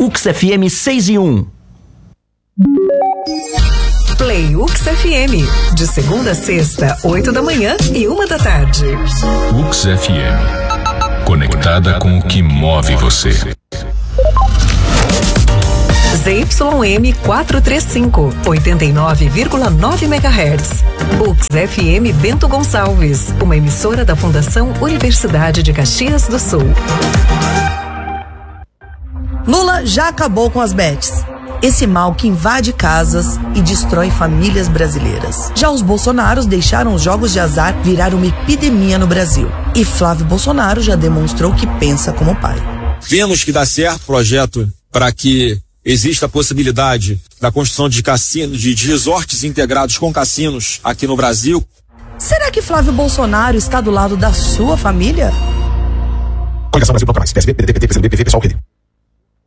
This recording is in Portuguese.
UXFM 6 e 1. Play UX FM, de segunda a sexta, 8 da manhã e 1 da tarde. UX FM, conectada com o que move você. ZYM 435, 89,9 MHz. UX FM Bento Gonçalves, uma emissora da Fundação Universidade de Caxias do Sul. Lula já acabou com as bets. Esse mal que invade casas e destrói famílias brasileiras. Já os Bolsonaros deixaram os jogos de azar virar uma epidemia no Brasil. E Flávio Bolsonaro já demonstrou que pensa como pai. Vemos que dá certo o projeto para que exista a possibilidade da construção de cassinos, de resorts integrados com cassinos aqui no Brasil. Será que Flávio Bolsonaro está do lado da sua família? Coligação Brasil Procurados, PSB, PDT, PT, PCdoB, PV, PSOL, PD.